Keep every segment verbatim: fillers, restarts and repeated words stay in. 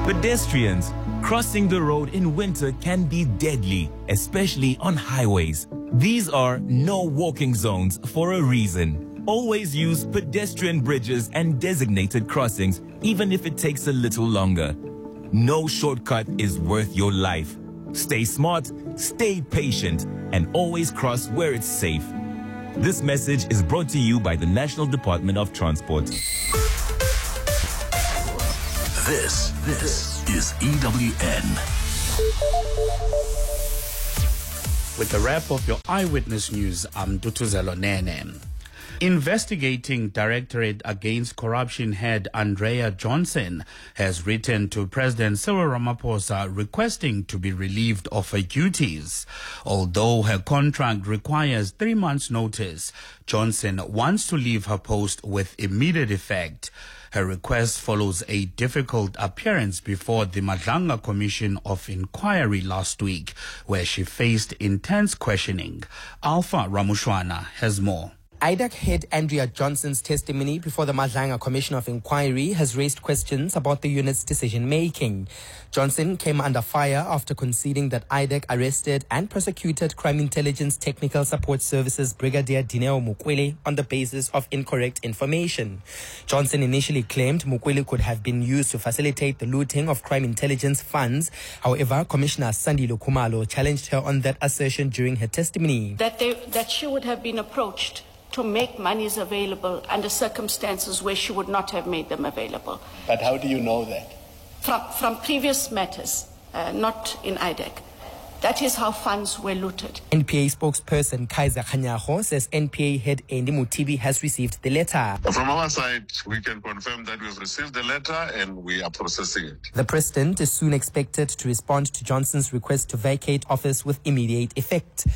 Pedestrians, crossing the road in winter can be deadly, especially on highways. These are no walking zones for a reason. Always use pedestrian bridges and designated crossings, even if it takes a little longer. No shortcut is worth your life. Stay smart, stay patient, and always cross where it's safe. This message is brought to you by the National Department of Transport. This, this is E W N. With the wrap of your Eyewitness News, I'm Dutuzelo Nene. Investigating Directorate Against Corruption head Andrea Johnson has written to President Cyril Ramaphosa requesting to be relieved of her duties. Although her contract requires three months' notice, Johnson wants to leave her post with immediate effect. Her request follows a difficult appearance before the Madlanga Commission of Inquiry last week, where she faced intense questioning. Alpha Ramushwana has more. I D A C head Andrea Johnson's testimony before the Madlanga Commission of Inquiry has raised questions about the unit's decision-making. Johnson came under fire after conceding that I D A C arrested and prosecuted Crime Intelligence Technical Support Services Brigadier Dineo Mukwele on the basis of incorrect information. Johnson initially claimed Mukwele could have been used to facilitate the looting of crime intelligence funds. However, Commissioner Sandile Khumalo challenged her on that assertion during her testimony. That, they, that she would have been approached to make monies available under circumstances where she would not have made them available. But how do you know that? From, from previous matters, uh, not in I D A C. That is how funds were looted. N P A spokesperson Kaiser Khanyaho says N P A head Andy Mutibi has received the letter. From our side, we can confirm that we've received the letter and we are processing it. The president is soon expected to respond to Johnson's request to vacate office with immediate effect.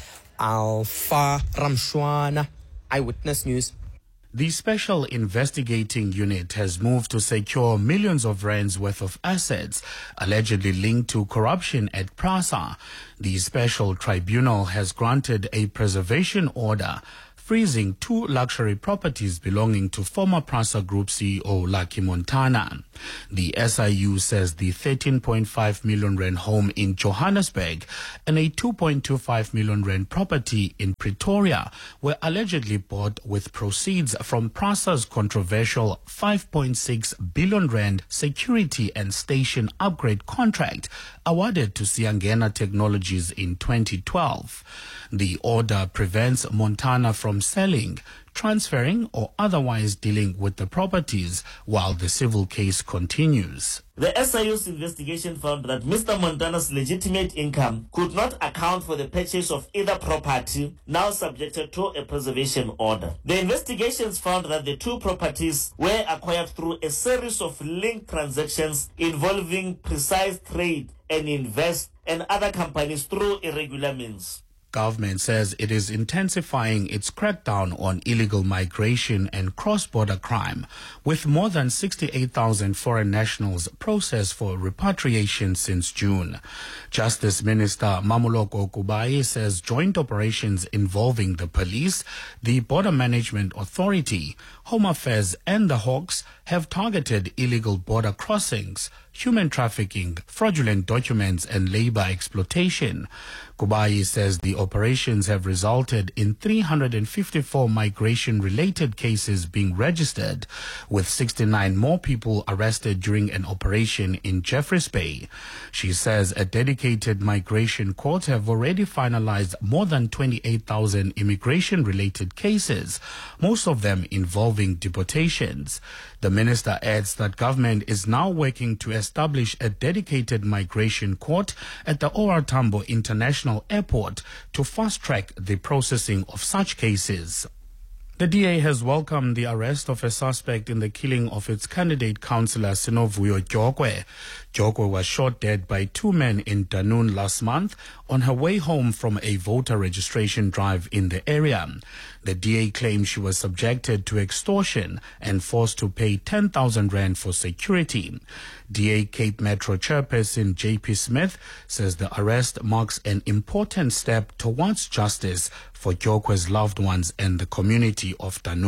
Alpha Ramshwana, Eyewitness News. The Special Investigating Unit has moved to secure millions of rands worth of assets allegedly linked to corruption at PRASA. The Special Tribunal has granted a preservation order freezing two luxury properties belonging to former PRASA Group C E O Lucky Montana. The S I U says the thirteen point five million rand home in Johannesburg and a two point two five million rand property in Pretoria were allegedly bought with proceeds from PRASA's controversial five point six billion rand security and station upgrade contract awarded to Siangena Technologies in twenty twelve. The order prevents Montana from selling, transferring or otherwise dealing with the properties while the civil case continues. The S I U's investigation found that Mister Montana's legitimate income could not account for the purchase of either property, now subjected to a preservation order. The investigations found that the two properties were acquired through a series of linked transactions involving Precise Trade and Invest and other companies through irregular means. Government says it is intensifying its crackdown on illegal migration and cross-border crime, with more than sixty-eight thousand foreign nationals processed for repatriation since June. Justice Minister Mamoloko Kubayi says joint operations involving the police, the Border Management Authority, Home Affairs and the Hawks have targeted illegal border crossings, human trafficking, fraudulent documents and labor exploitation. Kubayi says the operations have resulted in three hundred fifty-four migration-related cases being registered, with sixty-nine more people arrested during an operation in Jeffreys Bay. She says a dedicated migration court have already finalized more than twenty-eight thousand immigration-related cases, most of them involving deportations. The minister adds that government is now working to establish a dedicated migration court at the O R Tambo International Airport to fast-track the processing of such cases. The D A has welcomed the arrest of a suspect in the killing of its candidate councillor Sinovuyo Jokwe. Jokwe was shot dead by two men in Danun last month on her way home from a voter registration drive in the area. The D A claims she was subjected to extortion and forced to pay ten thousand rand for security. D A Cape Metro chairperson J P Smith says the arrest marks an important step towards justice for Jokwe's loved ones and the community of Danun.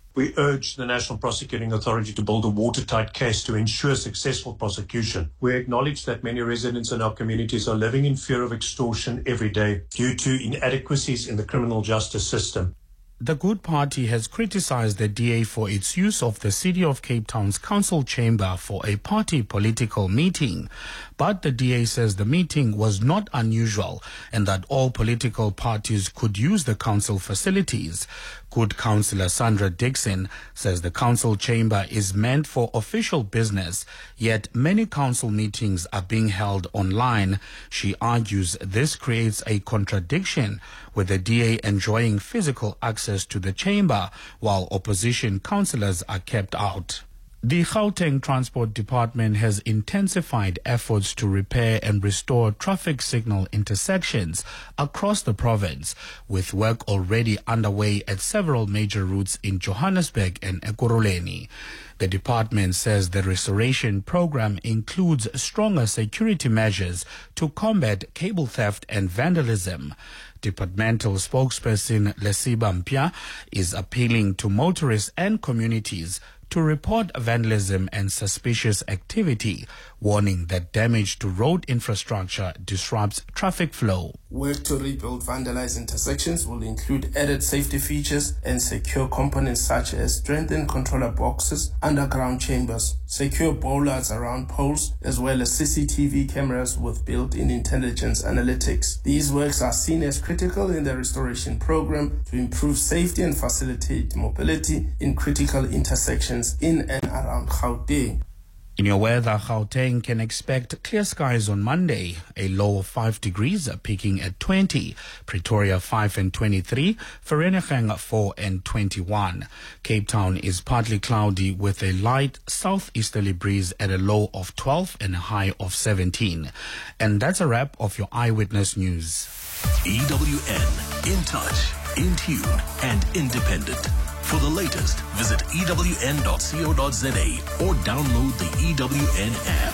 We urge the National Prosecuting Authority to build a watertight case to ensure successful prosecution. We acknowledge that many residents in our communities are living in fear of extortion every day due to inadequacies in the criminal justice system. The Good Party has criticized the D A for its use of the City of Cape Town's council chamber for a party political meeting. But the D A says the meeting was not unusual and that all political parties could use the council facilities. Good Councillor Sandra Dixon says the council chamber is meant for official business, yet many council meetings are being held online. She argues this creates a contradiction, with the D A enjoying physical access to the chamber while opposition councillors are kept out. The Gauteng Transport Department has intensified efforts to repair and restore traffic signal intersections across the province, with work already underway at several major routes in Johannesburg and Ekurhuleni. The department says the restoration program includes stronger security measures to combat cable theft and vandalism. Departmental spokesperson Lesiba Mpia is appealing to motorists and communities to report vandalism and suspicious activity, warning that damage to road infrastructure disrupts traffic flow. Work to rebuild vandalized intersections will include added safety features and secure components such as strengthened controller boxes, underground chambers, secure bollards around poles, as well as C C T V cameras with built-in intelligence analytics. These works are seen as critical in the restoration program to improve safety and facilitate mobility in critical intersections in and around Gauteng. In your weather, Gauteng can expect clear skies on Monday, a low of five degrees, peaking at twenty, Pretoria five and twenty-three, Vereeniging four and twenty-one. Cape Town is partly cloudy with a light southeasterly breeze at a low of twelve and a high of seventeen. And that's a wrap of your Eyewitness News. E W N, in touch, in tune, and independent. For the latest, visit E W N dot co dot za or download the E W N app.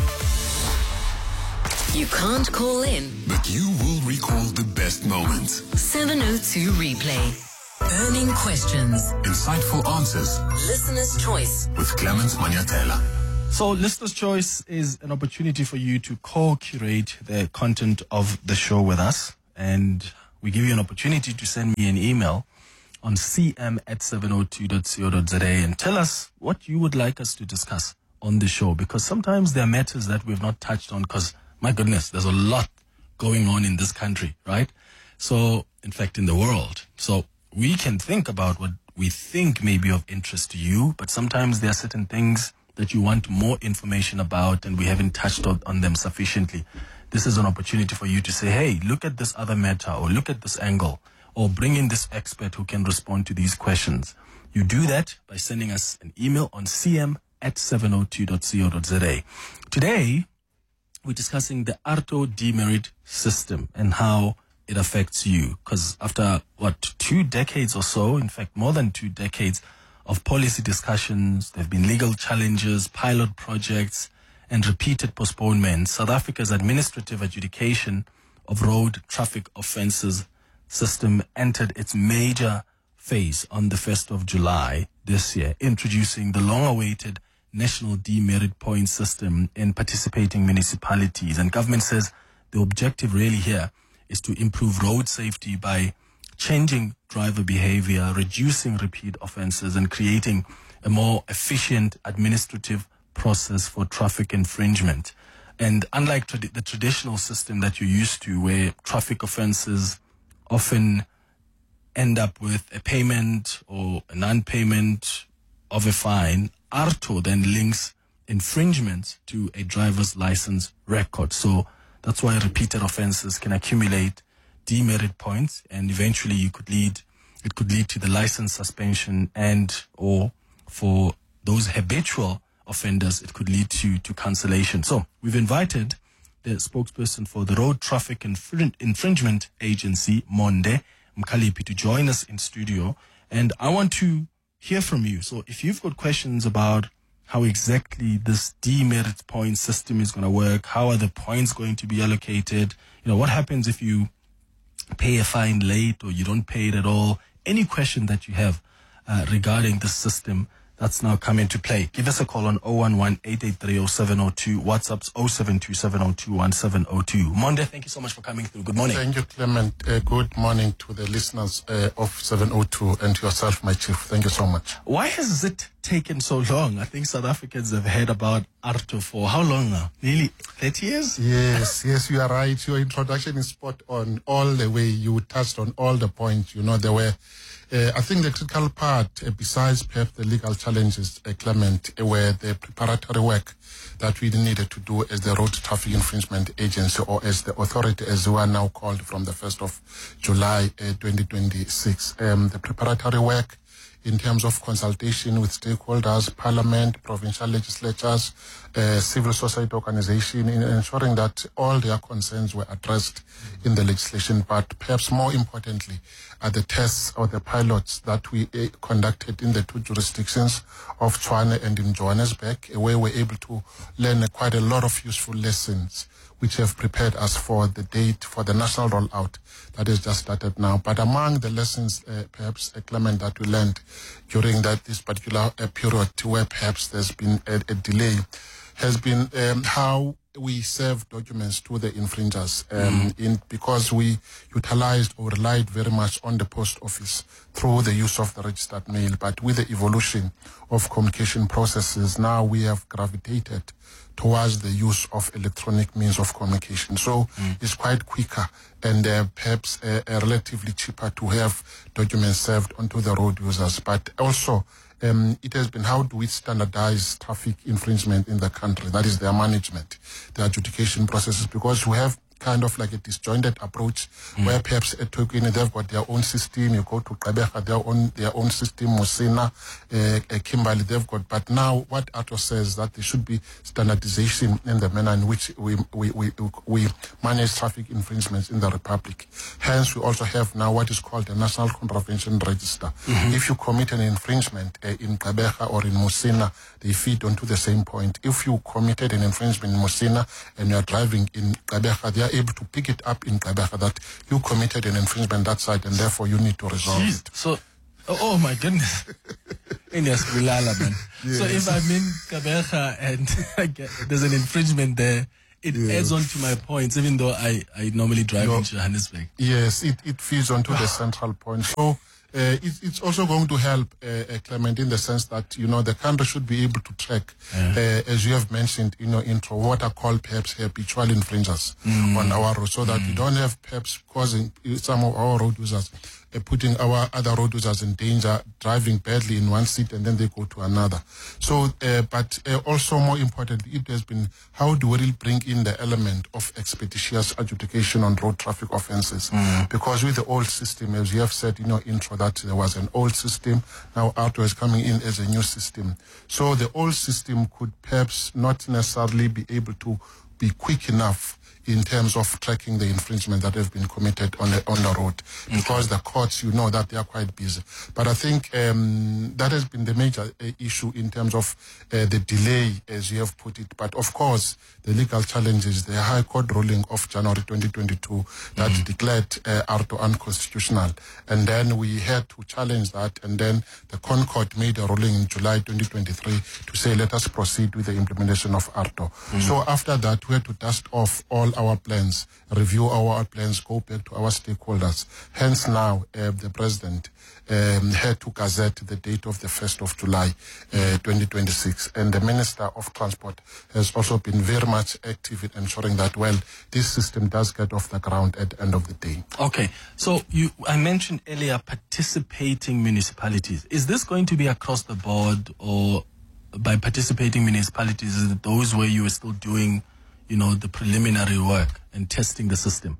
You can't call in, but you will recall the best moments. seven oh two Replay. Burning questions. Insightful answers. Listener's Choice. With Clemens Manyatela. So Listener's Choice is an opportunity for you to co-curate the content of the show with us. And we give you an opportunity to send me an email on c m at seven oh two dot co dot za and tell us what you would like us to discuss on the show, because sometimes there are matters that we've not touched on because, my goodness, there's a lot going on in this country, right? So, in fact, in the world. So we can think about what we think may be of interest to you, but sometimes there are certain things that you want more information about and we haven't touched on, on them sufficiently. This is an opportunity for you to say, hey, look at this other matter, or look at this angle, or bring in this expert who can respond to these questions. You do that by sending us an email on c m at seven oh two dot co dot za. Today, we're discussing the ARTO demerit system and how it affects you. Because after, what, two decades or so, in fact, more than two decades of policy discussions, there have been legal challenges, pilot projects, and repeated postponements, South Africa's administrative adjudication of road traffic offences system entered its major phase on the first of July this year, introducing the long-awaited national demerit point system in participating municipalities. And government says the objective really here is to improve road safety by changing driver behavior, reducing repeat offences, and creating a more efficient administrative process for traffic infringement. And unlike trad- the traditional system that you're used to, where traffic offences often end up with a payment or a non-payment of a fine, ARTO then links infringement to a driver's license record. So that's why repeated offences can accumulate demerit points, and eventually you could lead, it could lead to the license suspension, and or for those habitual offenders, it could lead to, to cancellation. So we've invited the spokesperson for the Road Traffic Infring- Infringement Agency, Monde Mkhaliphi, to join us in studio. And I want to hear from you. So if you've got questions about how exactly this demerit point system is going to work, how are the points going to be allocated, you know, what happens if you pay a fine late or you don't pay it at all, any question that you have uh, regarding the system that's now come into play. Give us a call on zero one one, eight eight three, zero seven zero two. WhatsApp's zero seven two seven zero two one seven zero two. Monde, thank you so much for coming through. Good morning. Thank you, Clement. Uh, good morning to the listeners uh, of seven oh two and yourself, my chief. Thank you so much. Why has it taken so long? I think South Africans have heard about ARTO for how long now? Nearly thirty years? Yes, yes, you are right. Your introduction is spot on all the way. You touched on all the points. You know, there were, uh, I think the critical part, uh, besides perhaps the legal challenges, uh, Clement, uh, were the preparatory work that we needed to do as the Road Traffic Infringement Agency, or as the authority as we are now called from the first of July uh, twenty twenty-six. Um, the preparatory work in terms of consultation with stakeholders, parliament, provincial legislatures, uh, civil society organization, in ensuring that all their concerns were addressed in the legislation. But perhaps more importantly, are the tests or the pilots that we uh, conducted in the two jurisdictions of Tshwane and in Johannesburg, where we're able to learn uh, quite a lot of useful lessons which have prepared us for the date for the national rollout that has just started now. But among the lessons, uh, perhaps, uh, Clement, that we learned during that this particular uh, period where perhaps there's been a, a delay, has been um, how we serve documents to the infringers, um, mm. in because we utilized or relied very much on the post office through the use of the registered mail. But with the evolution of communication processes, now we have gravitated towards the use of electronic means of communication. So mm. it's quite quicker and uh, perhaps uh, uh, relatively cheaper to have documents served onto the road users. But also, um, it has been how do we standardize traffic infringement in the country? That is their management, the adjudication processes, because we have kind of like a disjointed approach mm. where perhaps at Tokyo they've got their own system, you go to Gqeberha, their own their own system, Mosina, uh, uh, Kimberley, they've got. But now what ARTO says that there should be standardization in the manner in which we we, we, we manage traffic infringements in the Republic. Hence, we also have now what is called the National Contravention Register. Mm-hmm. If you commit an infringement uh, in Gqeberha or in Mosina, they feed onto the same point. If you committed an infringement in Mosina and you are driving in Gqeberha, they are able to pick it up in Gqeberha that you committed an infringement that side and therefore you need to resolve Jeez. it. So, oh, oh my goodness. Yes, man. Yes. So if I'm in Gqeberha and get, there's an infringement there, it yes. adds on to my points, even though I, I normally drive no. in Johannesburg. Yes, it, it feeds onto the central point. So Uh, it, it's also going to help, uh, uh, Clement, in the sense that, you know, the country should be able to track, yeah. uh, as you have mentioned in your intro, what are called perhaps habitual infringers mm. on our road, so that mm. we don't have perhaps causing some of our road users uh, putting our other road users in danger, driving badly in one seat and then they go to another. So, uh, but uh, also more importantly, it has been how do we bring in the element of expeditious adjudication on road traffic offences? Mm. Because with the old system, as you have said in your intro, that there was an old system, now ARTO is coming in as a new system. So the old system could perhaps not necessarily be able to be quick enough in terms of tracking the infringement that have been committed on the on the road, because okay. the courts, you know, that they are quite busy. But I think um, that has been the major uh, issue in terms of uh, the delay, as you have put it. But of course, the legal challenges, the High Court ruling of January twenty twenty-two that mm-hmm. declared uh, ARTO unconstitutional, and then we had to challenge that, and then the ConCourt made a ruling in July twenty twenty-three to say let us proceed with the implementation of ARTO. Mm-hmm. So after that, we had to dust off all our plans, review our plans, go back to our stakeholders. Hence now, uh, the President um, had to gazette the date of the first of July, uh, twenty twenty-six. And the Minister of Transport has also been very much active in ensuring that, well, this system does get off the ground at the end of the day. Okay. So you, I mentioned earlier participating municipalities. Is this going to be across the board, or by participating municipalities, is it those where you are still doing, you know, the preliminary work and testing the system?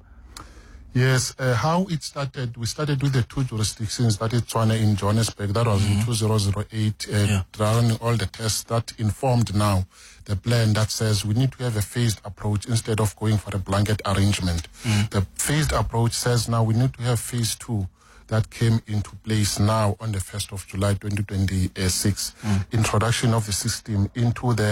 Yes, uh, how it started, we started with the two jurisdictions, that is Tshwane in Johannesburg, that was mm-hmm. in two thousand eight, uh, yeah. running all the tests that informed now the plan that says we need to have a phased approach instead of going for a blanket arrangement. Mm-hmm. The phased approach says now we need to have phase two that came into place now on the first of July twenty twenty-six. Mm-hmm. Introduction of the system into the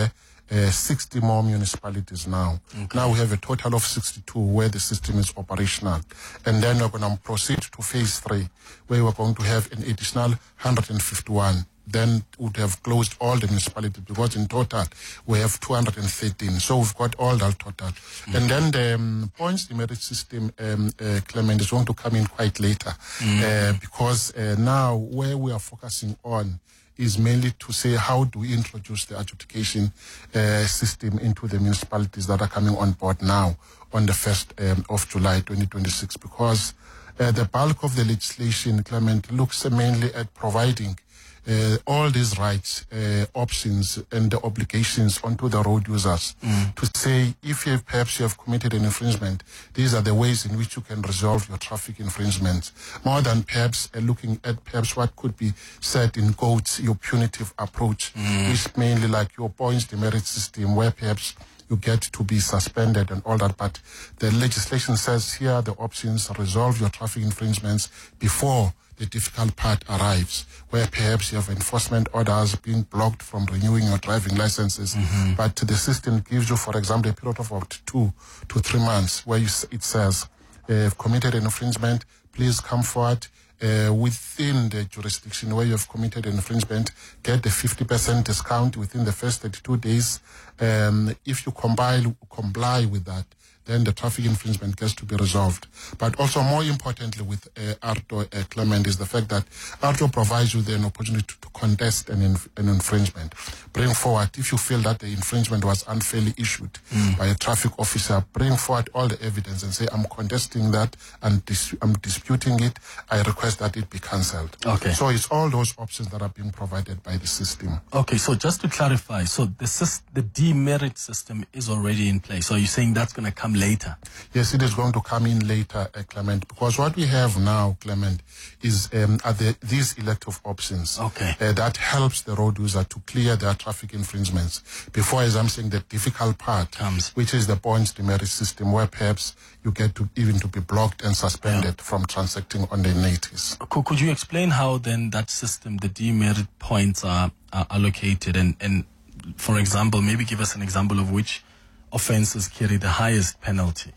uh, sixty more municipalities now. Okay. Now we have a total of sixty-two where the system is operational. And then we're going to proceed to phase three, where we're going to have an additional one hundred fifty-one. Then would have closed all the municipalities, because in total we have two hundred thirteen. So we've got all that total. Mm-hmm. And then the um, points demerit system, um, uh, Clement, is going to come in quite later. Mm-hmm. uh, because uh, now where we are focusing on is mainly to say how do we introduce the adjudication uh, system into the municipalities that are coming on board now on the first um, of July twenty twenty-six, because uh, the bulk of the legislation, Clement, looks mainly at providing Uh, all these rights, uh, options, and the obligations onto the road users mm. to say, if you have, perhaps you have committed an infringement, these are the ways in which you can resolve your traffic infringements, more than perhaps uh, looking at perhaps what could be said in quotes, your punitive approach, mm. which mainly like your points demerit system, where perhaps you get to be suspended and all that. But the legislation says here are the options: resolve your traffic infringements before the difficult part arrives, where perhaps you have enforcement orders being blocked from renewing your driving licenses. Mm-hmm. But the system gives you, for example, a period of up to two to three months where you, it says, uh, if committed an infringement, please come forward uh, within the jurisdiction where you have committed an infringement, get the fifty percent discount within the first thirty-two days. Um, if you comply, comply with that, then the traffic infringement gets to be resolved. But also more importantly with uh, ARTO, uh, Clement, is the fact that ARTO provides you then an opportunity to, to contest an, inf- an infringement. Bring forward, if you feel that the infringement was unfairly issued mm. by a traffic officer, bring forward all the evidence and say, I'm contesting that, and dis- I'm disputing it, I request that it be cancelled. Okay. So it's all those options that are being provided by the system. Okay, so just to clarify, so the, syst- the demerit system is already in place. So you're saying that's going to come later? Yes, it is going to come in later, uh, Clement, because what we have now, Clement, is um, are the, these elective options okay. uh, that helps the road user to clear their traffic infringements before, as I'm saying, the difficult part comes, which is the points demerit system, where perhaps you get to even to be blocked and suspended yeah. from transacting on the natives. Could, could you explain how then that system, the demerit points are, are allocated, and, and for example, maybe give us an example of which offenses carry the highest penalty,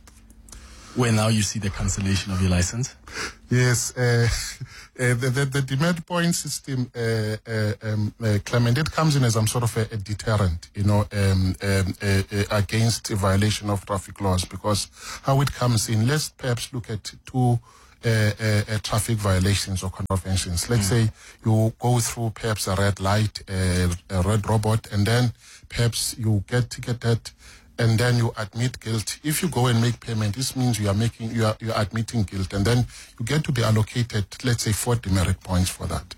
where now you see the cancellation of your license? Yes, uh, uh, the, the, the demerit point system, uh, uh, um, uh, Clement, it comes in as some sort of a, a deterrent, you know, um, um, uh, uh, against a violation of traffic laws, because how it comes in, let's perhaps look at two Uh, uh, uh, traffic violations or contraventions. Let's mm. say you go through perhaps a red light, uh, a red robot, and then perhaps you get ticketed, and then you admit guilt. If you go and make payment, this means you are making, you are, you are admitting guilt, and then you get to be allocated, let's say, four demerit points for that.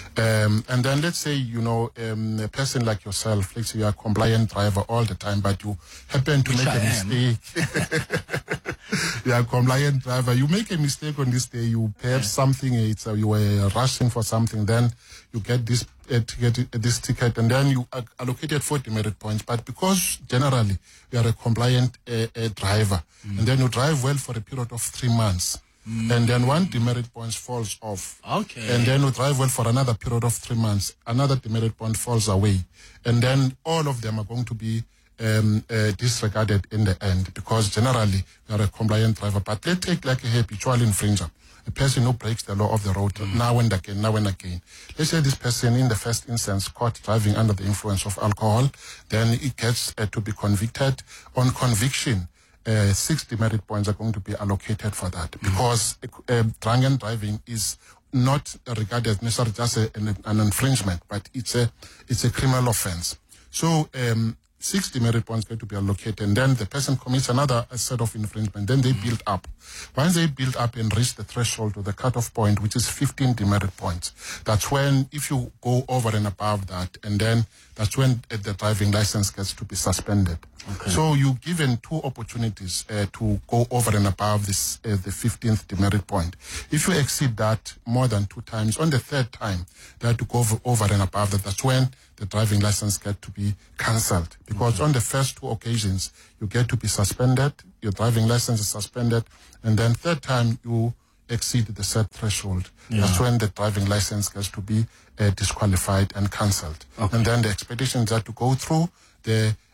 Um, and then let's say, you know, um, a person like yourself, let's say you are a compliant driver all the time, but you happen to Which make I a am. mistake. You are a compliant driver. You make a mistake on this day. You perhaps yeah. something. It's uh, you were rushing for something. Then you get this uh, ticket, uh, this ticket, and then you are allocated for demerit points. But because generally you are a compliant uh, uh, driver, mm. and then you drive well for a period of three months. Mm. And then one demerit point falls off. Okay. And then you drive well for another period of three months. Another demerit point falls away. And then all of them are going to be um, uh, disregarded in the end, because generally you are a compliant driver. But let's take like a habitual infringer, a person who breaks the law of the road mm. now and again, now and again. Let's say this person in the first instance caught driving under the influence of alcohol, then it gets uh, to be convicted. On conviction, Uh, six demerit points are going to be allocated for that, because uh, drunken driving is not regarded necessarily just a, an, an infringement, but it's a it's a criminal offense. So um, six demerit points going to be allocated, and then the person commits another set of infringement. Then they build up. Once they build up and reach the threshold or the cutoff point, which is fifteen demerit points, that's when, if you go over and above that, and then that's when uh, the driving license gets to be suspended. Okay. So you're given two opportunities uh, to go over and above this, uh, the fifteenth demerit point. If you exceed that more than two times, on the third time, they have to go over, over and above that. That's when the driving license gets to be cancelled. Because okay. on the first two occasions, you get to be suspended, your driving license is suspended, and then third time you exceed the set threshold. Yeah. That's when the driving license gets to be uh, disqualified and cancelled. Okay. And then the expeditions have to go through the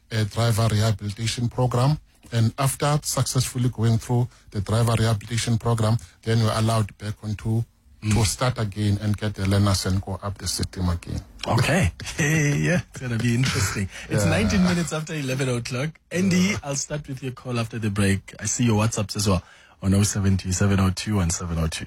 a driver rehabilitation program. And after successfully going through the driver rehabilitation program, then you're allowed back onto mm. to start again and get the learners and go up the system again. Okay. Hey, yeah, it's going to be interesting. It's yeah. nineteen minutes after eleven o'clock. Andy, yeah. I'll start with your call after the break. I see your WhatsApps as well on oh seven two, seven oh two, one seven oh two.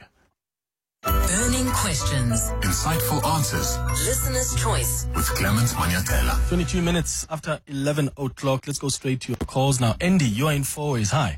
Burning questions. Insightful answers. Listener's choice. With Clement Manyatela. twenty-two minutes after eleven o'clock. Let's go straight to your calls now. Andy, you're in four ways. Hi.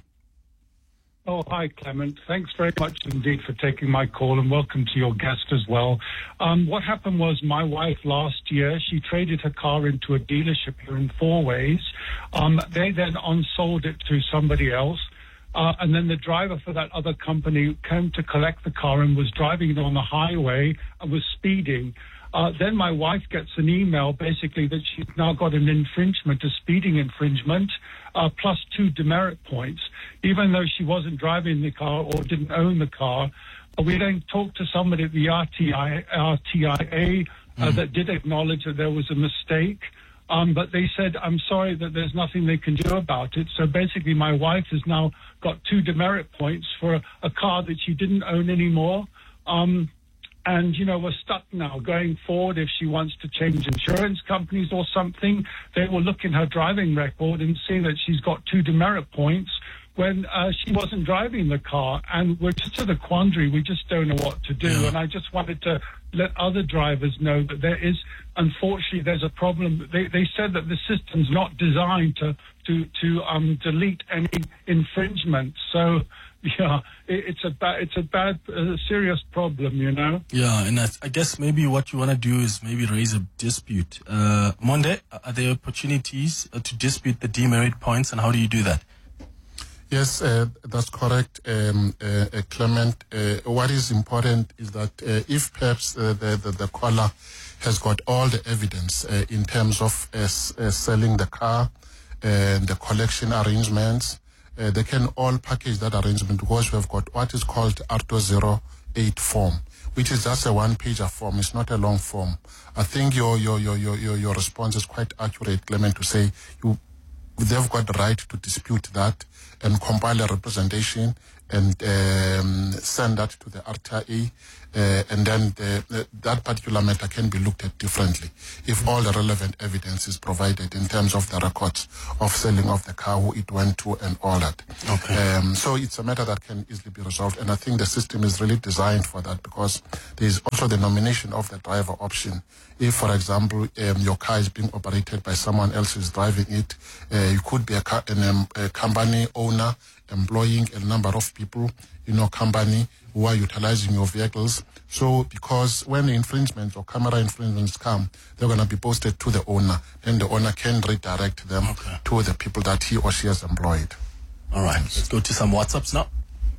Oh, hi, Clement. Thanks very much indeed for taking my call, and welcome to your guest as well. Um, what happened was my wife last year, she traded her car into a dealership here in Fourways. Um, they then on-sold it to somebody else. Uh, and then the driver for that other company came to collect the car and was driving it on the highway and was speeding. Uh, then my wife gets an email basically that she's now got an infringement, a speeding infringement, uh, plus two demerit points, even though she wasn't driving the car or didn't own the car. Uh, we then talked to somebody at the R T I, R T I A uh, mm. that did acknowledge that there was a mistake. Um, but they said, I'm sorry that there's nothing they can do about it. So basically my wife has now got two demerit points for a, a car that she didn't own anymore. Um, and, you know, we're stuck now going forward. If she wants to change insurance companies or something, they will look in her driving record and see that she's got two demerit points when uh, she wasn't driving the car. And we're just at a quandary. We just don't know what to do. Yeah. And I just wanted to let other drivers know that there is, unfortunately, there's a problem. They, they said that the system's not designed to to to um, delete any infringement. So, yeah, it, it's a bad, it's a bad, uh, serious problem, you know. Yeah, and I, I guess maybe what you want to do is maybe raise a dispute. Uh, Monde, are there opportunities uh, to dispute the demerit points, and how do you do that? Yes, uh, that's correct, um, uh, uh, Clement. Uh, what is important is that uh, if perhaps uh, the, the, the caller has got all the evidence uh, in terms of uh, s- uh, selling the car and the collection arrangements, uh, they can all package that arrangement, because we have got what is called R two oh eight form, which is just a one-pager form. It's not a long form. I think your your your your your, your response is quite accurate, Clement, to say you they've got the right to dispute that and compile a representation and um, send that to the R T I A, uh, and then the, the, that particular matter can be looked at differently if all the relevant evidence is provided in terms of the records of selling of the car, who it went to, and all that. Okay. Um, so it's a matter that can easily be resolved, and I think the system is really designed for that, because there is also the nomination of the driver option. If, for example, um, your car is being operated by someone else who's driving it, uh, you could be a, car, an, um, a company owner employing a number of people in your company who are utilizing your vehicles. So because when the infringements or camera infringements come, they're going to be posted to the owner. Then the owner can redirect them okay. to the people that he or she has employed. All right, let's go to some WhatsApps now.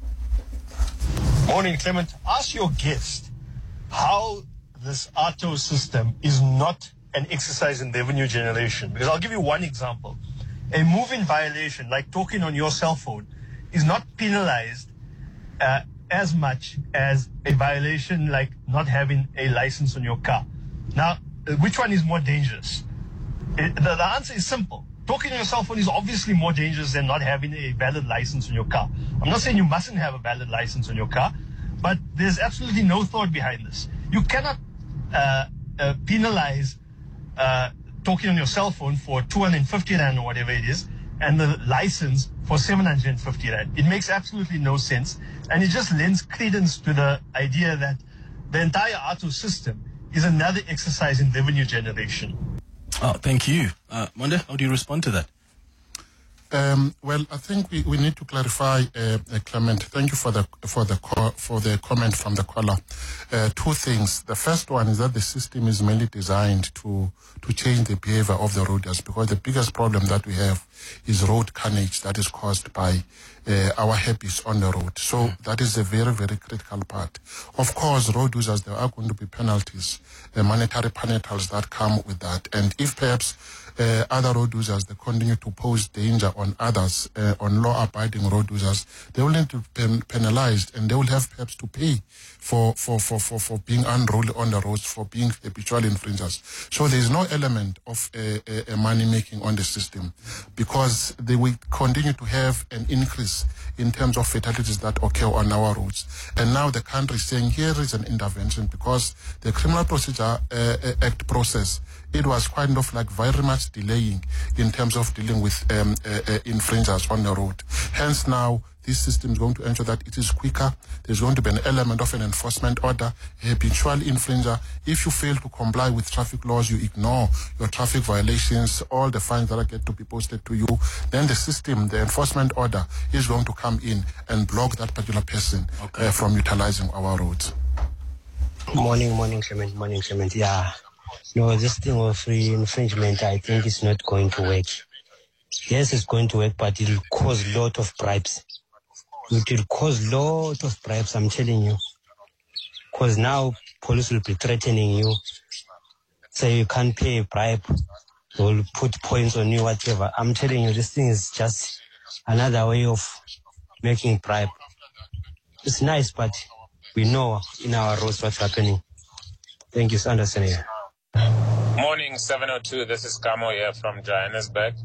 Morning, Clement. Ask your guest how this A T O system is not an exercise in revenue generation. Because I'll give you one example. A move-in violation, like talking on your cell phone, is not penalized uh, as much as a violation like not having a license on your car. Now, uh, which one is more dangerous? It, the, the answer is simple. Talking on your cell phone is obviously more dangerous than not having a valid license on your car. I'm not saying you mustn't have a valid license on your car, but there's absolutely no thought behind this. You cannot uh, uh, penalize uh, talking on your cell phone for two hundred fifty rand or whatever it is, and the license for seven hundred fifty rand. It makes absolutely no sense, and it just lends credence to the idea that the entire A T O system is another exercise in revenue generation. Oh, thank you. Uh, Monde, how do you respond to that? Um, well, I think we, we need to clarify, uh, uh, Clement. Thank you for the for the co- for the comment from the caller. Uh, two things. The first one is that the system is mainly designed to to change the behavior of the roaders, because the biggest problem that we have is road carnage that is caused by uh, our habits on the road. So mm. that is a very very critical part. Of course, road users, there are going to be penalties, uh, monetary penalties that come with that, and if perhaps uh, other road users, they continue to pose danger on others, uh, on law-abiding road users, they will need to be pen- penalized, and they will have perhaps to pay for, for, for, for, for being unruly on the roads, for being habitual infringers. So there is no element of uh, uh, uh, money-making on the system, because they will continue to have an increase in terms of fatalities that occur on our roads. And now the country is saying here is an intervention, because the Criminal Procedure uh, Act process, it was kind of like very much delaying in terms of dealing with um, uh, uh, infringers on the road. Hence now, this system is going to ensure that it is quicker. There's going to be an element of an enforcement order, a habitual infringer. If you fail to comply with traffic laws, you ignore your traffic violations, all the fines that are get to be posted to you, then the system, the enforcement order, is going to come in and block that particular person okay. uh, from utilizing our roads. Morning, morning, Clement, morning, Clement. Yeah. No, this thing of free infringement, I think it's not going to work. Yes, it's going to work, but it will cause a lot of bribes. It will cause a lot of bribes, I'm telling you. Because now police will be threatening you. Say you can't pay a bribe. They will put points on you, whatever. I'm telling you, this thing is just another way of making bribe. It's nice, but we know in our roads what's happening. Thank you, Anderson here. Morning, seven oh two. This is Kamo here from Johannesburg.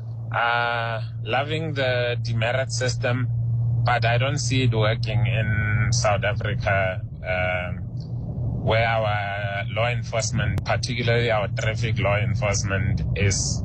Uh, loving the demerit system, but I don't see it working in South Africa, um, where our law enforcement, particularly our traffic law enforcement, is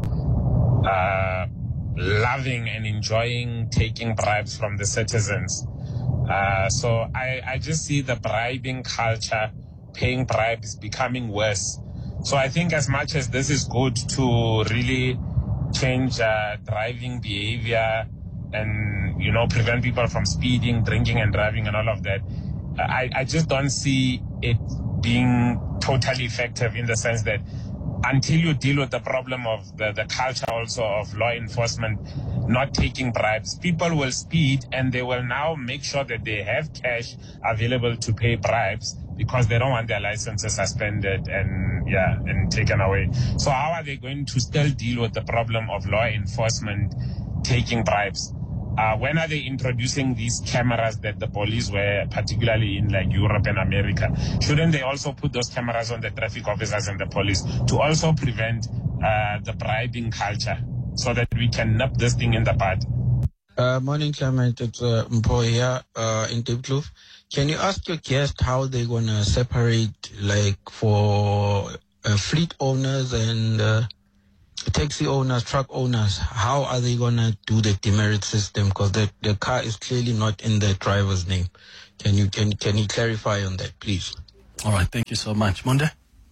uh, loving and enjoying taking bribes from the citizens. Uh, so I, I just see the bribing culture, paying bribes, becoming worse. So I think as much as this is good to really change uh, driving behavior and, you know, prevent people from speeding, drinking and driving and all of that, I, I just don't see it being totally effective, in the sense that until you deal with the problem of the, the culture also of law enforcement not taking bribes, people will speed and they will now make sure that they have cash available to pay bribes, because they don't want their licenses suspended and yeah and taken away. So how are they going to still deal with the problem of law enforcement taking bribes? Uh, when are they introducing these cameras that the police were, particularly in like Europe and America? Shouldn't they also put those cameras on the traffic officers and the police to also prevent uh, the bribing culture, so that we can nip this thing in the bud? Uh, morning, Clement. It's uh, Mpo here uh, in Diepkloof. Can you ask your guest how they're going to separate, like, for uh, fleet owners and uh, taxi owners, truck owners? How are they going to do the demerit system? Because the, the car is clearly not in the driver's name. Can you can can you clarify on that, please? All right. Thank you so much. Monde?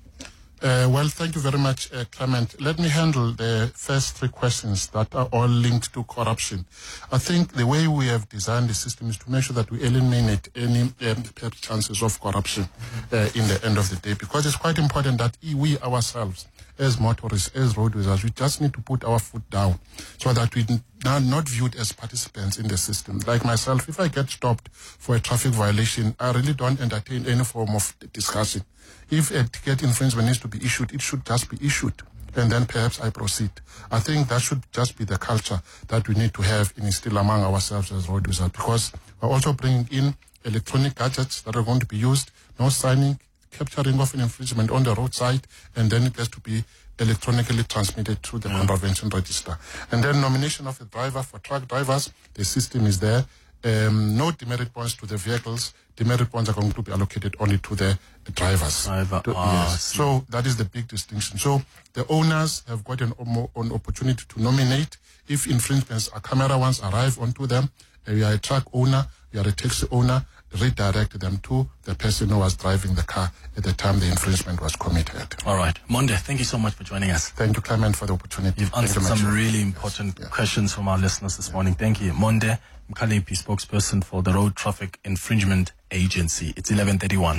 Uh, well, thank you very much, uh, Clement. Let me handle the first three questions that are all linked to corruption. I think the way we have designed the system is to make sure that we eliminate any um, chances of corruption uh, in the end of the day, because it's quite important that we ourselves, as motorists, as road users, we just need to put our foot down so that we are not viewed as participants in the system. Like myself, if I get stopped for a traffic violation, I really don't entertain any form of discussion. If a ticket infringement needs to be issued, it should just be issued, and then perhaps I proceed. I think that should just be the culture that we need to have and instill among ourselves as road users, because we're also bringing in electronic gadgets that are going to be used, no signing, capturing of an infringement on the roadside, and then it has to be electronically transmitted through the yeah. contravention register. And then nomination of a driver for truck drivers, the system is there. Um, no demerit points to the vehicles. Demerit points are going to be allocated only to the drivers. Driver. To, oh, yes. So that is the big distinction. So the owners have got an, an opportunity to nominate. If infringements or camera ones arrive onto them, uh, you are a truck owner, you are a taxi owner, redirect them to the person who was driving the car at the time the infringement was committed. All right. Monde, thank you so much for joining us. Thank you, Clement, for the opportunity. You've answered you some much. really important yeah. questions from our listeners this morning. Thank you. Monde Mkhaliphi, spokesperson for the Road Traffic Infringement Agency. It's eleven thirty-one.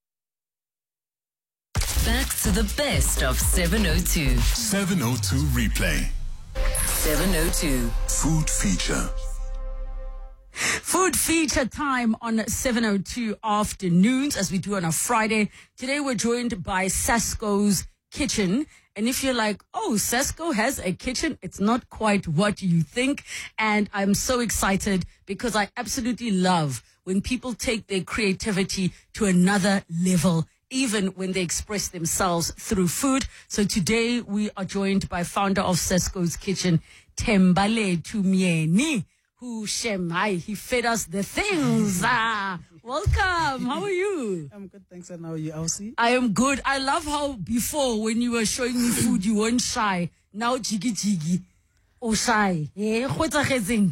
Back to the best of seven oh two. seven oh two replay. seven oh two. Food feature. Food feature time on seven oh two afternoons, as we do on a Friday. Today we're joined by Sasco's Kitchen. And if you're like, oh, Cesco has a kitchen, it's not quite what you think. And I'm so excited because I absolutely love when people take their creativity to another level, even when they express themselves through food. So today we are joined by founder of Cesco's Kitchen, Tembale Tumieni, who, Shem, hi, he fed us the things. Ah, welcome. How are you? I'm good, thanks. And how are you, Elsie? I am good. I love how before, when you were showing me food, you weren't shy. Now, jiggy jiggy. Oh, shy. Eh, what's a hazing?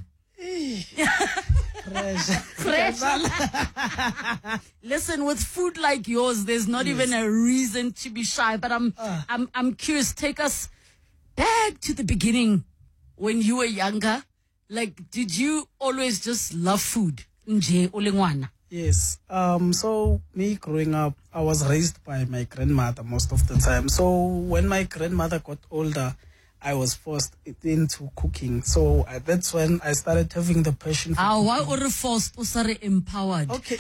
Fresh. Listen, with food like yours, there's not yes. even a reason to be shy. But I'm, uh. I'm, I'm curious. Take us back to the beginning when you were younger. Like, did you always just love food? Nje olengwana. Yes. Um. So me growing up, I was raised by my grandmother most of the time. So when my grandmother got older, I was forced into cooking. So uh, that's when I started having the passion for ah, cooking. Why were you forced or sorry, empowered? Okay.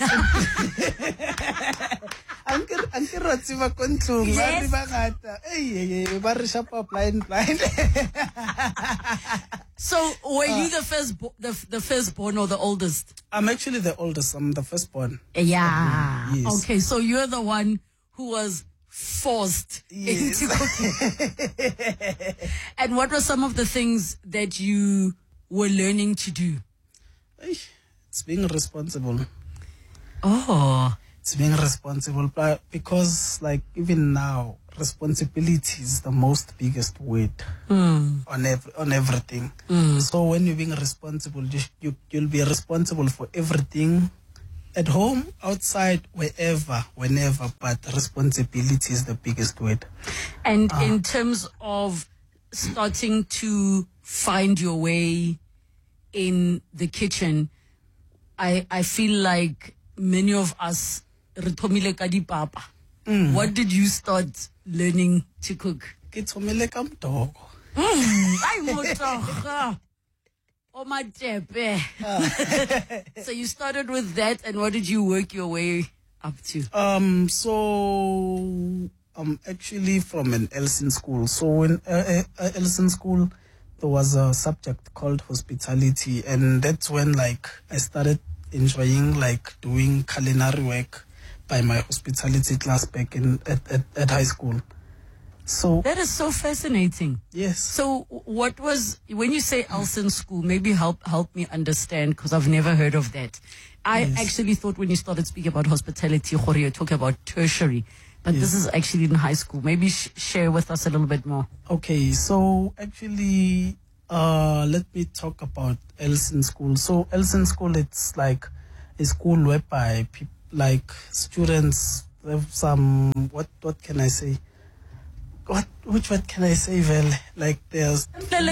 Yes. So were you the first bo- the, the firstborn or the oldest? I'm actually the oldest. I'm the firstborn. Yeah. Yes. Okay, so you're the one who was forced yes. into cooking. And what were some of the things that you were learning to do? It's being responsible. Oh. It's being responsible, but because like even now, responsibility is the most biggest weight mm. on every, on everything. Mm. So when you're being responsible, you, you you'll be responsible for everything, at home, outside, wherever, whenever. But responsibility is the biggest weight. And uh, in terms of starting to find your way in the kitchen, I I feel like many of us. Mm. What did you start learning to cook? Mm. So you started with that, and what did you work your way up to? Um, so I'm actually from an Elsin school. So in uh, uh, Elsin school, there was a subject called hospitality, and that's when like I started enjoying like doing culinary work by my hospitality class back in at, at, at high school. So that is so fascinating. Yes. So what was, when you say Elsin school, maybe help help me understand, because I've never heard of that. I yes. actually thought when you started speaking about hospitality, you're talking about tertiary, but yes. this is actually in high school. Maybe sh- share with us a little bit more. Okay, so actually, uh, let me talk about Elsin school. So Elsin school, it's like a school whereby people, like students have some, what what can I say? What which what can I say? Well, like there's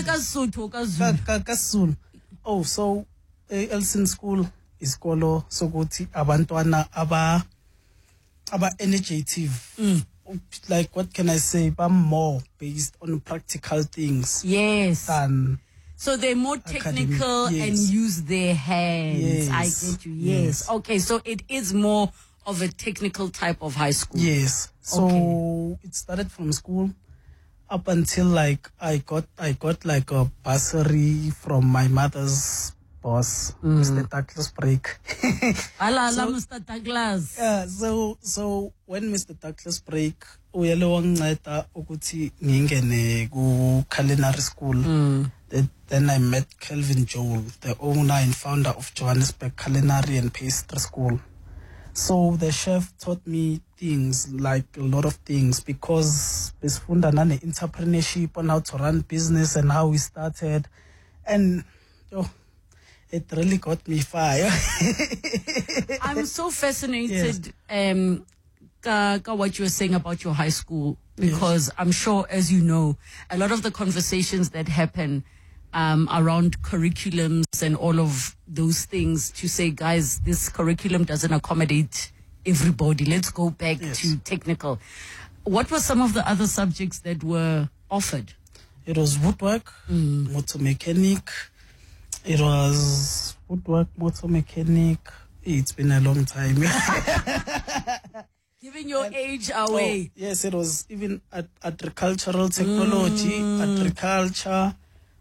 oh, so uh, Elsin school is called Sogoti Abantwana Aba Aba energetic. Mm. Like what can I say? But more based on practical things. Yes. Than so they're more technical yes. and use their hands. Yes. I get you. Yes. yes. Okay, so it is more of a technical type of high school. Yes. So okay. it started from school up until like I got I got like a bursary from my mother's boss, mm. Mister Douglas Break. Ala so, Mister Douglas. Yeah, so so when Mister Douglas Break uyele wanginceda ukuthi ngingene ku culinary school. Mm. Then I met Kelvin Joel, the owner and founder of Johannesburg Culinary and Pastry School. So the chef taught me things, like a lot of things, because besifunda nane entrepreneurship on how to run business and how we started. And oh, it really got me fire. I'm so fascinated yes. um, ka, ka what you were saying about your high school, because yes. I'm sure, as you know, a lot of the conversations that happen Um, around curriculums and all of those things, to say, guys, this curriculum doesn't accommodate everybody. Let's go back yes. to technical. What were some of the other subjects that were offered? It was woodwork, mm. motor mechanic. It was woodwork, motor mechanic. It's been a long time. Giving your and, age away. Oh, yes, it was even at agricultural technology, mm. agriculture,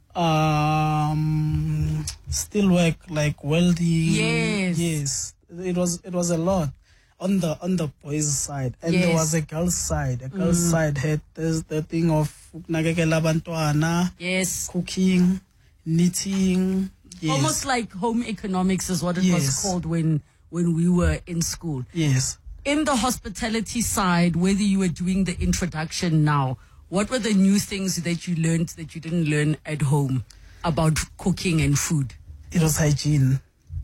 um, steel work like welding. Yes. Yes. It was it was a lot on the on the boys' side. And yes. there was a girl's side. A girl's mm. side had this, the thing of nakekela bantwana, yes, cooking, knitting. Yes. Almost like home economics is what it yes. was called when when we were in school. Yes. In the hospitality side, whether you were doing the introduction now, what were the new things that you learned that you didn't learn at home about cooking and food? It was hygiene.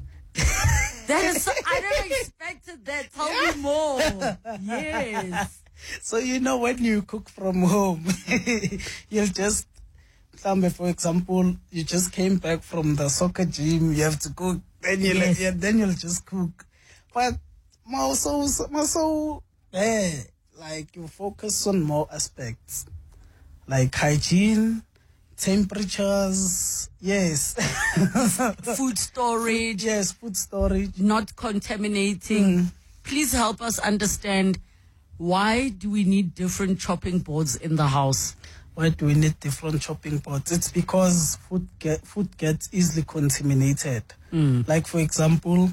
That is so, I never expected that. Tell yeah. me more. Yes. So, you know, when you cook from home, you'll just, for example, you just came back from the soccer gym, you have to cook, then you'll, yes. yeah, then you'll just cook. But also, also, yeah, like you focus on more aspects, like hygiene, temperatures, yes. Food storage. Yes, food storage. Not contaminating. Mm. Please help us understand, why do we need different chopping boards in the house? Why do we need different chopping boards? It's because food get, food gets easily contaminated. Mm. Like, for example,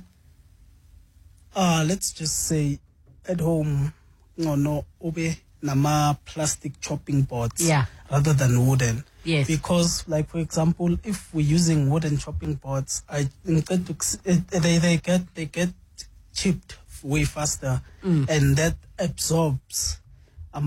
uh, let's just say at home, no, no, obe nama plastic chopping boards yeah. rather than wooden. Yes. Because, like, for example, if we're using wooden chopping boards, I they they get they get chipped way faster, mm. and that absorbs a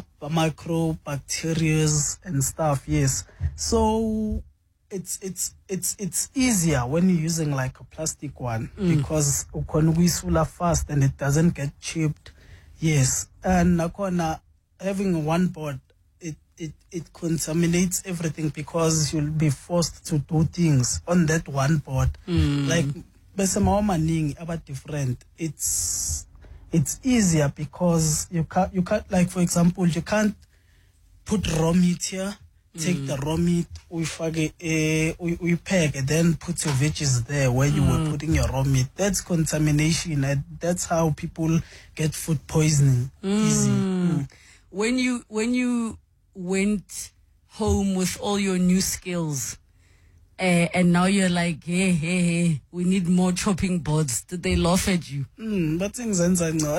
microbacteria and stuff. Yes. So it's it's it's it's easier when you're using like a plastic one mm. because ukonwisula fast and it doesn't get chipped. Yes. And nakona having one board, it, it, it contaminates everything because you'll be forced to do things on that one board. Mm. Like besemawa maning about different. It's it's easier because you can't you can't like, for example, you can't put raw meat here, take Mm. the raw meat, we fage uh, we, we pack and then put your veggies there where you Mm. were putting your raw meat. That's contamination, and that's how people get food poisoning easy. Mm. When you when you went home with all your new skills, uh, and now you're like, hey, hey, hey, we need more chopping boards. Did they laugh at you? Mm, but things are not.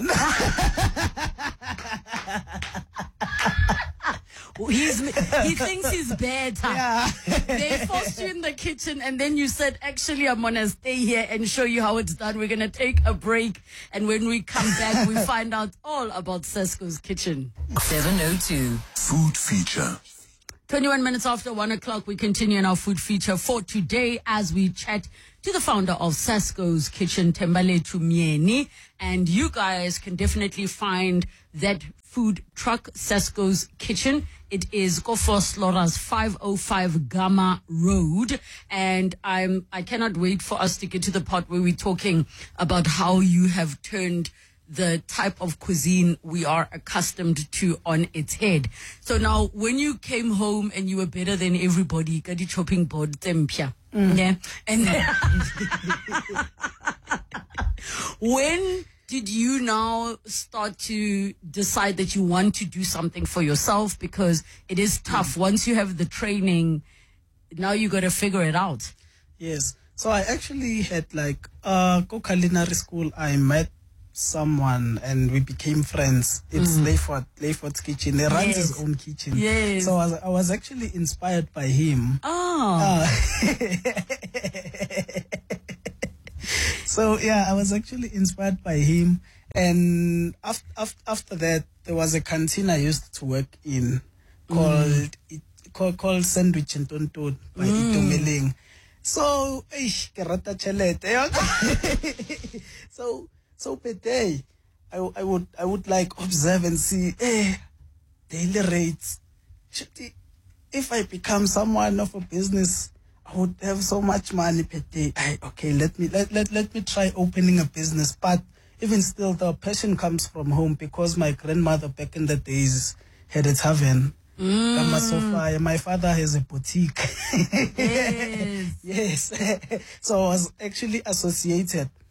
He's, he thinks he's better. Yeah. They forced you in the kitchen and then you said, actually, I'm going to stay here and show you how it's done. We're going to take a break. And when we come back, we find out all about Sesco's kitchen. seven oh two. Food feature. twenty-one minutes after one o'clock, we continue in our food feature for today as we chat to the founder of Sesco's Kitchen, Thembaletu Myeni. And you guys can definitely find that food truck, Sesco's Kitchen. It is Kofos Lora's five oh five Gama Road. And I'm, I cannot wait for us to get to the part where we're talking about how you have turned the type of cuisine we are accustomed to on its head. So now, when you came home and you were better than everybody, kadi chopping board tempia. Mm. Yeah. And when did you now start to decide that you want to do something for yourself? Because it is tough. Mm. Once you have the training, now you got to figure it out. Yes. So I actually had like, uh, go culinary school. I met someone and we became friends. It's Mm. Layford, Layford's kitchen. He runs Yes. his own kitchen. Yes. So I was, I was actually inspired by him. Oh. Uh, so yeah, I was actually inspired by him. And after, after, after that, there was a canteen I used to work in called, Mm. it, called, called Sandwich and Tonton by Mm. Itomeling. So, eish, ke rata tjhelete. so, so per day, I, I would, I would like observe and see, eh, daily rates. If I become someone of a business, I would have so much money per day. I, okay, let me, let, let, let me try opening a business. But even still, the passion comes from home because my grandmother back in the days had a tavern. Mm. Sofa. My father has a boutique. Yes. Yes. So I was actually associated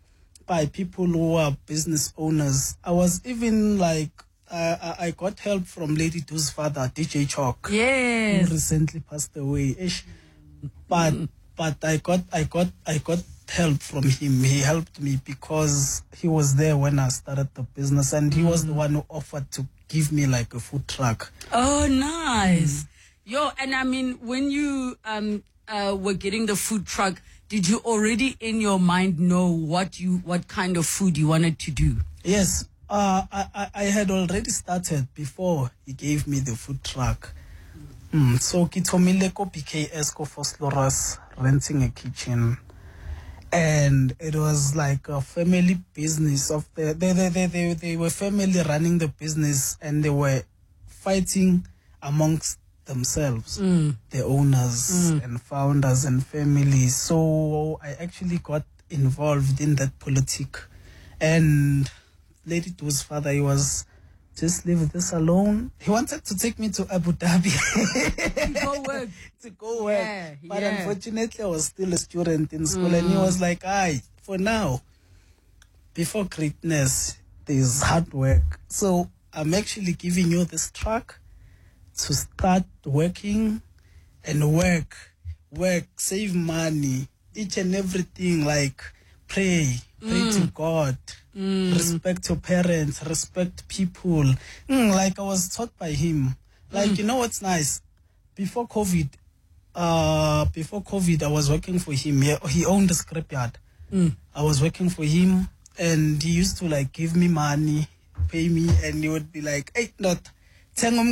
by people who are business owners. I was even like, uh, I I got help from Lady Do's father, D J Chalk. Yes. Who recently passed away. Ish. But but I got I got I got help from him. He helped me because he was there when I started the business, and he was the one who offered to give me like a food truck. Oh, nice. Mm. Yo, and I mean, when you um uh were getting the food truck, did you already in your mind know what you what kind of food you wanted to do? Yes. Uh, I, I, I had already started before he gave me the food truck. Mm. So kitomile ko B K S ko Fosloras renting a kitchen. And it was like a family business of the they they, they they they were family running the business, and they were fighting amongst themselves, mm. the owners Mm. and founders and families. So I actually got involved in that politic. And Lady Do's father, he was just leave this alone. He wanted to take me to Abu Dhabi to go work. to go work. Yeah, but yeah. unfortunately, I was still a student in school, Mm. and he was like, "Aye, for now, before greatness, there's hard work. So I'm actually giving you this truck to start working and work, work, save money, each and everything. Like pray, pray to Mm. God." Mm. Respect your parents, respect people. Mm, like I was taught by him. Like, Mm. you know what's nice? Before COVID, uh, before COVID, I was working for him. He, he owned a scrapyard. Mm. I was working for him, and he used to like give me money, pay me, and he would be like, "Hey, not." Yes. Yes.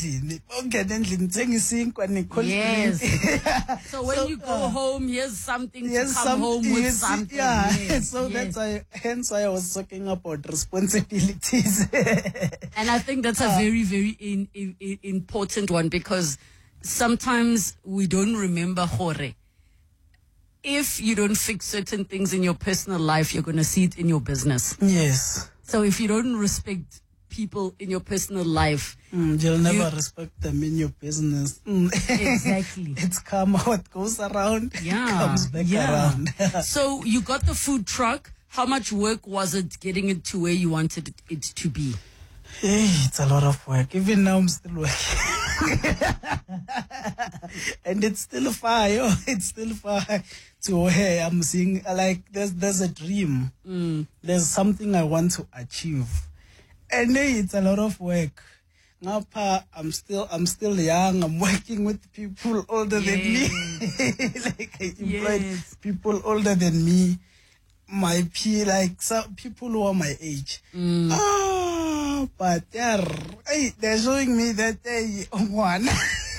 So when So, you go uh, home, here's something Yes, to come some- home with yes, something. Yeah, Yes, so yes. that's why, hence why I was talking about responsibilities. And I think that's a very, very in, in, in important one, because sometimes we don't remember hore. If you don't fix certain things in your personal life, you're going to see it in your business. Yes. So if you don't respect people in your personal life, Mm, you'll never you- respect them in your business. Mm. Exactly. It's karma. What goes around Yeah, comes back yeah. around. So you got the food truck. How much work was it getting it to where you wanted it, it to be? Hey, it's a lot of work. Even now, I'm still working. And it's still far, yo. It's still far to where I'm seeing, like, there's, there's a dream. Mm. There's something I want to achieve. And hey, it's a lot of work. Ngapha, I'm still, I'm still young. I'm working with people older than me. Like, I employed Yes. people older than me. My peer, like, some people who are my age. Mm. Ah, but they're, hey, they're showing me that they one.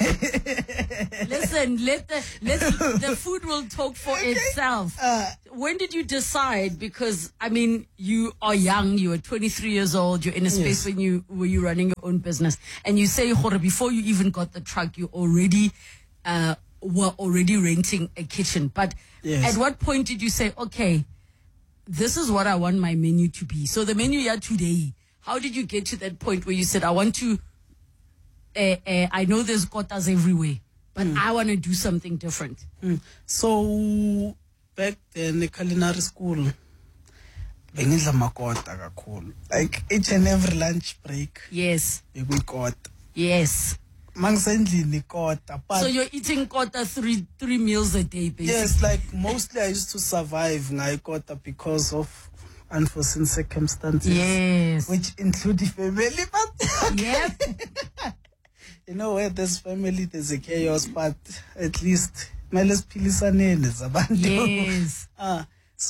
Listen, let the let the food will talk for itself. Uh, when did you decide? Because I mean, you are young. You are twenty-three years old. You're in a space Yes. when you were you running your own business, and you say, "Hore," before you even got the truck, you already uh, were already renting a kitchen. But Yes. at what point did you say, "Okay, this is what I want my menu to be"? So the menu you had today. How did you get to that point where you said, "I want to"? Uh, uh, I know there's quotas everywhere, but I want to do something different. Mm. So back then, the culinary school, bengidla makota kakhulu. Like each and every lunch break, Yes, bekuyikota. yes. Mangisendlini ikota, but So you're eating quota three three meals a day, basically. yes, like mostly I used to survive ngayikota because of unforeseen circumstances. Yes. Which include the family, but Yep. you know, where there's family, there's a chaos, but at least mele siphilisane zabantu. Yes. Ah,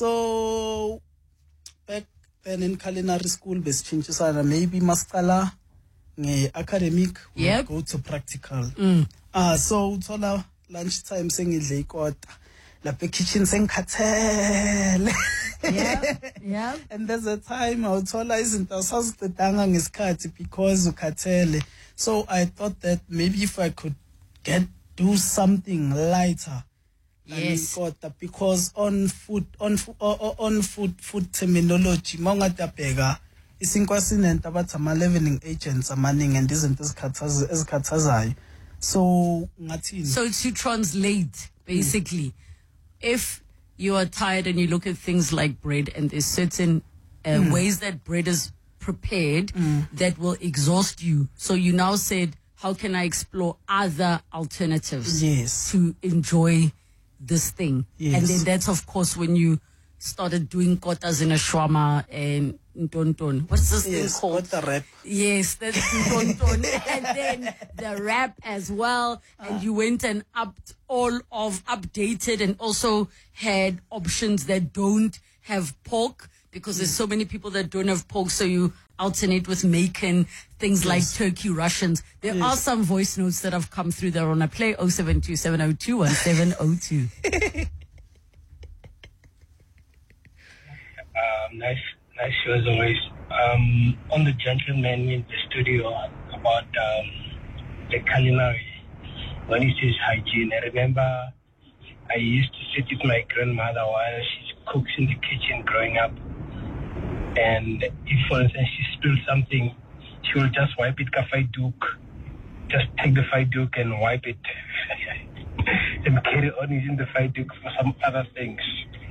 so back then in culinary school, besichintshisana, maybe masicala nge-academic, we Yep. go to practical. Mm. Ah, so uthola lunchtime sengidle ikota, lapha ekitchen sengikhathele. Yeah, yeah. And there's a time awuthola izinto awusazidedanga ngesikhathi because ukhathele. So I thought that maybe if I could get do something lighter than Yes. ikota, because on food on fu- o- o- on food food terminology mawungadabheka isinkwa sinento abathi ama-leavening agents amaningi and izinto ezikhathaza- ezikhathazayo. So ngathini? So to translate, basically, if you are tired and you look at things like bread, and there's certain uh, Mm. ways that bread is prepared Mm. that will exhaust you. So you now said, how can I explore other alternatives Yes. to enjoy this thing? Yes. And then that's, of course, when you started doing kotas in a shawarma and ntonton. What's this Yes, thing called? kota wrap. Yes, that's ntonton. And then the wrap as well. And you went and upped all of, updated and also had options that don't have pork, because there's so many people that don't have pork. So you alternate with macon, things like Yes. turkey Russians. There Yes. are some voice notes that have come through there on a play oh seven two seven oh two one seven oh two. Um, nice, nice show as always. Um, on the gentleman in the studio about um, the culinary, when he says hygiene, I remember I used to sit with my grandmother while she cooks in the kitchen growing up. And if, for instance, she spills something, she will just wipe it with a duke. Just take the fight duke and wipe it and carry on using the fight duke for some other things.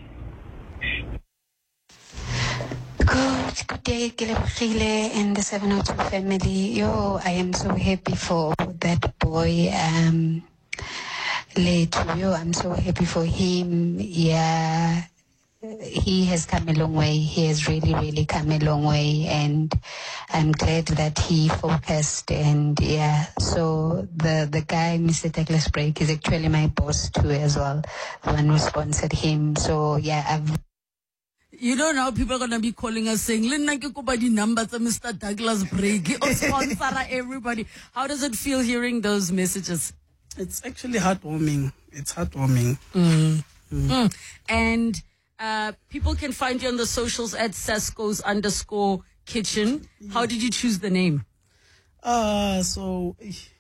Good, good day, Gilebogile and the seven oh two family. Yo, I am so happy for that boy, um, Leto. Yo, I'm so happy for him. Yeah, he has come a long way. He has really, really come a long way, and I'm glad that he focused. And yeah, so the the guy, Mister Douglas Break, is actually my boss too as well, the one who sponsored him. So yeah, I've. You know, now people are going to be calling us saying, "Lena ke kopa di numbers of Mister Douglas Break, or sponsor everybody." How does it feel hearing those messages? It's actually heartwarming. It's heartwarming. Mm. Mm. And uh, people can find you on the socials at Sasco's underscore kitchen. How did you choose the name? Uh, so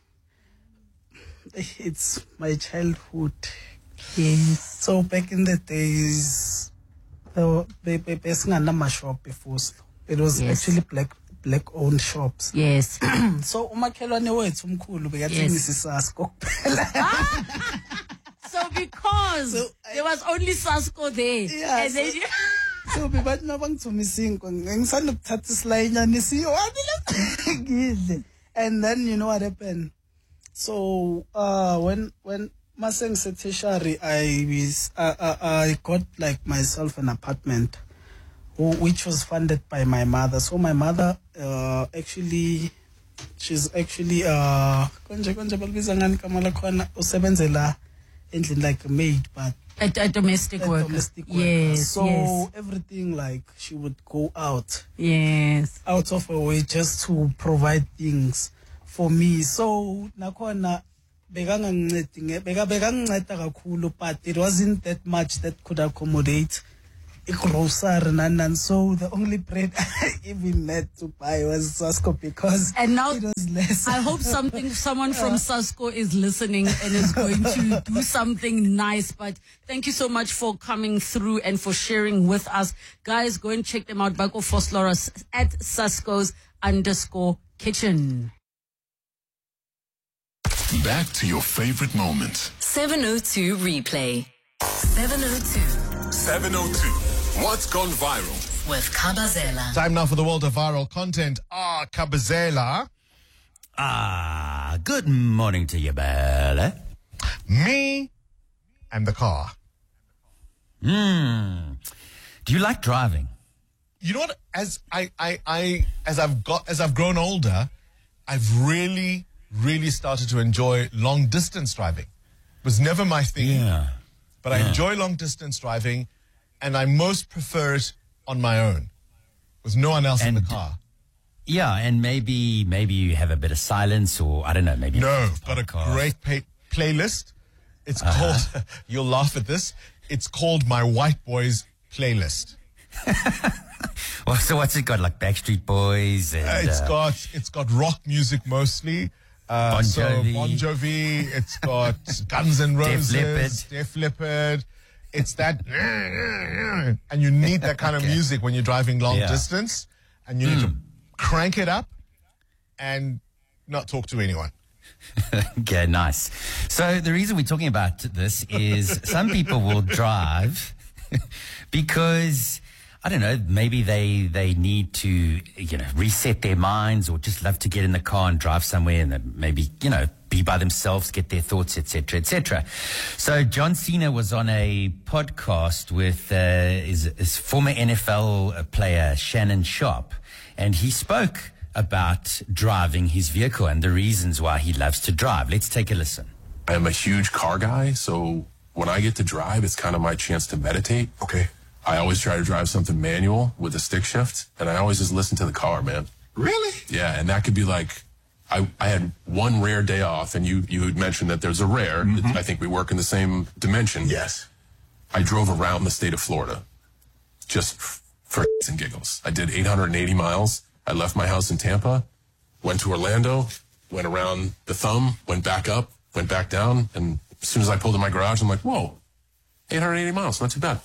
it's my childhood. Yes. So back in the days, shop before. It was Yes. actually black black owned shops. Yes. So umakhelwane wethu umkhulu bekathengisa iSasco kuphela. So because there was only Sasco there. Yeah, And then so- you- So bebathi mabangithumisa inko ngisanda ukuthatha isilayini siyo wabile. And then you know what happened? So uh when when Maseng said tertiary, I was uh, uh, I got like myself an apartment, who, which was funded by my mother. So my mother uh, actually, she's actually uh konje konje balibiza ngani igama lakhona usebenzela endlini like a maid, but a, a domestic a worker. domestic worker. Yes. So yes. everything like she would go out. Yes. Out of her way just to provide things for me. So nakhona bekangangincedi beka bekanginceda kakhulu, but it wasn't that much that could accommodate a grocery and, and so the only bread I even had to buy was Sasco because And now it was less. I hope something someone from Sasco is listening and is going to do something nice. But thank you so much for coming through and for sharing with us. Guys, go and check them out. Bako Foslora at Sasco's underscore kitchen. Back to your favorite moments. seven oh two replay. seven oh two seven oh two. What's gone viral? with Kabazela. Time now for the world of viral content. Ah, Kabazela. Ah, good morning to you, Bella. Me and the car. Hmm. Do you like driving? You know what? As I, I, I, as I've got, as I've grown older, I've really, really started to enjoy long distance driving. It was never my thing. Yeah. But I Yeah. enjoy long distance driving, and I most prefer it on my own, with no one else in the car. Yeah, and maybe maybe you have a bit of silence, or I don't know, maybe No, got a great pay- playlist. It's Uh-huh. called, you'll laugh at this, it's called My White Boys Playlist. Well, so what's it got? Like Backstreet Boys? And, Uh, it's uh, got it's got rock music mostly. Uh, Bon so Jovi. Bon Jovi. It's got Guns N' Def Roses, Leppard. Def Leppard. It's that, and you need that kind of Okay. music when you're driving long Yeah. distance, and you need to Mm. crank it up and not talk to anyone. Okay, nice. So the reason we're talking about this is some people will drive because I don't know, maybe they they need to, you know, reset their minds, or just love to get in the car and drive somewhere and then maybe, you know, be by themselves, get their thoughts, et cetera, et cetera. So John Cena was on a podcast with uh, his, his former N F L player Shannon Sharpe, and he spoke about driving his vehicle and the reasons why he loves to drive. Let's take a listen. I'm a huge car guy, so when I get to drive, it's kind of my chance to meditate. Okay. I always try to drive something manual with a stick shift, and I always just listen to the car, man. Really? Yeah, and that could be like, I, I had one rare day off, and you, you had mentioned that there's a rare. Mm-hmm. I think we work in the same dimension. Yes. I drove around the state of Florida just for shits and giggles. I did eight hundred eighty miles. I left my house in Tampa, went to Orlando, went around the thumb, went back up, went back down, and as soon as I pulled in my garage, I'm like, whoa, eight hundred eighty miles, not too bad.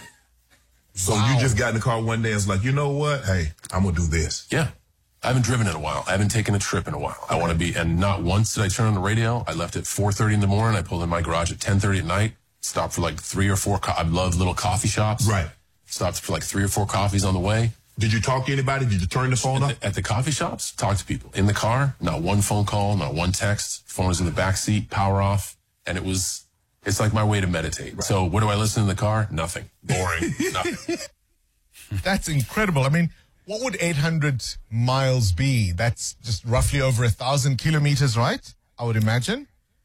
So wow. You just got in the car one day and was like, you know what? Hey, I'm going to do this. Yeah. I haven't driven in a while. I haven't taken a trip in a while. I want to be, and not once did I turn on the radio. I left at four thirty in the morning. I pulled in my garage at ten thirty at night, stopped for like three or four, co- I love little coffee shops. Right. Stopped for like three or four coffees on the way. Did you talk to anybody? Did you turn the phone at up? The, at the coffee shops, talk to people. In the car, not one phone call, not one text. Phone was in the back seat, power off. And it was, it's like my way to meditate. Right. So what do I listen in the car? Nothing. Boring. Nothing. That's incredible. I mean, what would eight hundred miles be? That's just roughly over a thousand kilometers, right? I would imagine.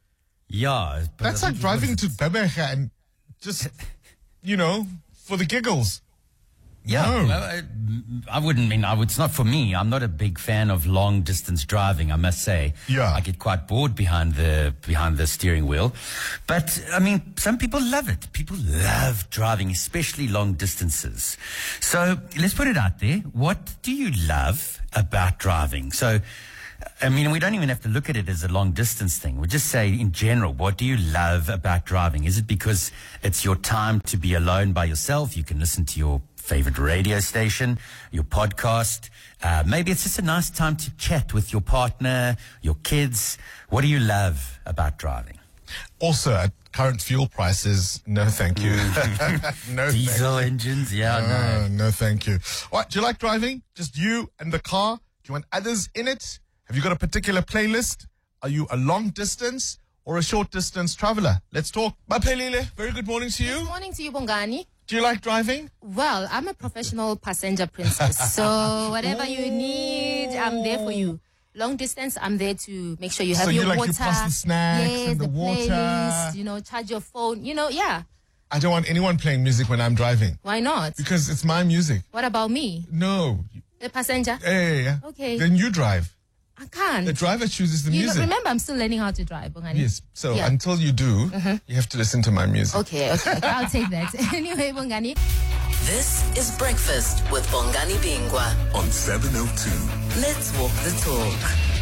Yeah. That's like driving to Bebega and just, you know, for the giggles. Yeah, No. well, I, I wouldn't mean, I would, it's not for me. I'm not a big fan of long distance driving, I must say. Yeah. I get quite bored behind the, behind the steering wheel. But, I mean, some people love it. People love driving, especially long distances. So, let's put it out there. What do you love about driving? So, I mean, we don't even have to look at it as a long distance thing. We just say, in general, what do you love about driving? Is it because it's your time to be alone by yourself? You can listen to your favorite radio station, your podcast. Uh, maybe it's just a nice time to chat with your partner, your kids. What do you love about driving? Also, at current fuel prices, no thank you. no Diesel thank you. engines, yeah, no. no. No, thank you. What, do you like driving? Just you and the car? Do you want others in it? Have you got a particular playlist? Are you a long distance or a short distance traveler? Let's talk. Baphelile, very good morning to you. Good morning to you, Bongani. Do you like driving? Well, I'm a professional passenger princess. So whatever you need, I'm there for you. Long distance, I'm there to make sure you have So your you like water. you pass the snacks yes, and the the water. playlist, you know, charge your phone. You know, yeah. I don't want anyone playing music when I'm driving. Why not? Because it's my music. What about me? No. The passenger? Yeah, yeah, yeah. Okay. Then you drive. I can't. The driver chooses the you music. know, remember, I'm still learning how to drive, Bongani. Yes. So Yeah. until you do, Mhm. you have to listen to my music. Okay, okay. I'll take that. Anyway, Bongani. This is Breakfast with Bongani Bingwa on seven oh two. Let's walk the talk.